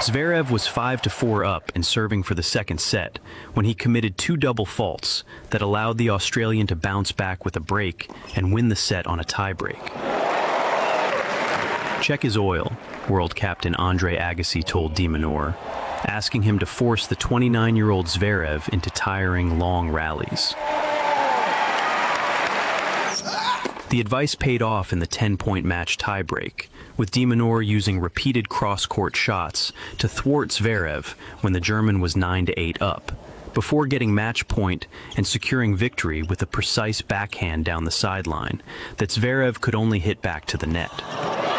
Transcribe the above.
Zverev was 5-4 up and serving for the second set when he committed two double faults that allowed the Australian to bounce back with a break and win the set on a tiebreak. Check his oil, world captain Andre Agassi told de Minaur, asking him to force the 29-year-old Zverev into tiring, long rallies. The advice paid off in the 10-point match tiebreak, with de Minaur using repeated cross-court shots to thwart Zverev when the German was 9-8 up, before getting match point and securing victory with a precise backhand down the sideline that Zverev could only hit back to the net.